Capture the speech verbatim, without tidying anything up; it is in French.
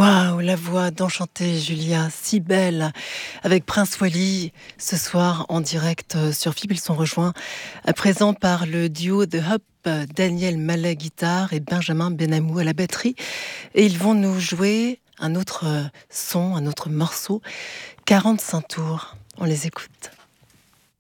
Waouh, la voix d'Enchantée Julia, si belle, avec Prince Wally, ce soir en direct euh, sur F I B. Ils sont rejoints à présent par le duo de Hop, euh, Daniel Mallet guitare et Benjamin Benamou à la batterie. Et ils vont nous jouer un autre euh, son, un autre morceau, quarante-cinq tours. On les écoute.